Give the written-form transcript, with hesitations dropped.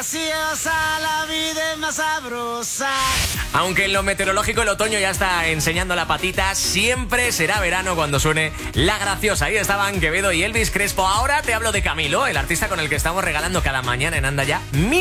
graciosa, la vida es más sabrosa. Aunque en lo meteorológico el otoño ya está enseñando la patita, siempre será verano cuando suene La Graciosa. Ahí estaban Quevedo y Elvis Crespo. Ahora te hablo de Camilo, el artista con el que estamos regalando cada mañana en Anda Ya